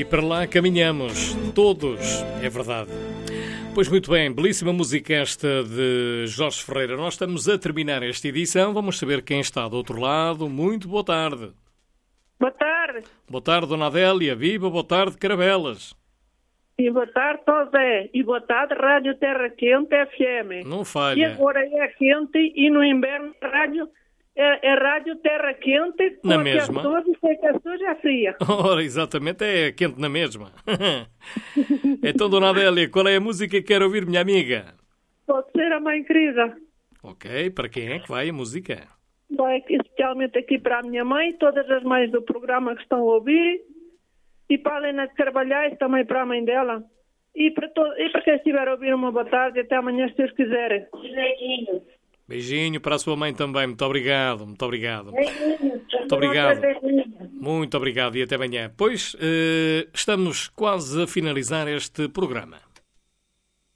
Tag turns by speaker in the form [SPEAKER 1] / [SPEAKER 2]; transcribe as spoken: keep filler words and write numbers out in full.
[SPEAKER 1] para lá caminhamos, todos, é verdade. Pois muito bem, belíssima música esta de Jorge Ferreira. Nós estamos a terminar esta edição, vamos saber quem está do outro lado. Muito boa tarde.
[SPEAKER 2] Boa tarde.
[SPEAKER 1] Boa tarde, Dona Adélia. Viva, boa tarde, Carabelas.
[SPEAKER 2] E boa tarde, José. E boa tarde, Rádio Terra Quente F M.
[SPEAKER 1] Não falha.
[SPEAKER 2] E agora é quente e no inverno rádio, é, é Rádio Terra Quente.
[SPEAKER 1] Na mesma.
[SPEAKER 2] E que a sua já fria.
[SPEAKER 1] Ora, exatamente, é quente na mesma. Então, Dona Adélia, qual é a música que quer ouvir, minha amiga?
[SPEAKER 2] Pode ser a Mãe Querida.
[SPEAKER 1] Ok, para quem é que vai a música?
[SPEAKER 2] Vai especialmente aqui para a minha mãe, todas as mães do programa que estão a ouvir. E para a Helena de Carvalhais, também para a mãe dela. E para, to... e para quem estiver a ouvir, uma boa tarde e até amanhã, se Deus quiserem. Beijinhos.
[SPEAKER 1] Beijinho para a sua mãe também. Muito obrigado, muito obrigado.
[SPEAKER 2] Beijinhos.
[SPEAKER 1] Muito obrigado. Muito obrigado e até amanhã. Pois, eh, estamos quase a finalizar este programa.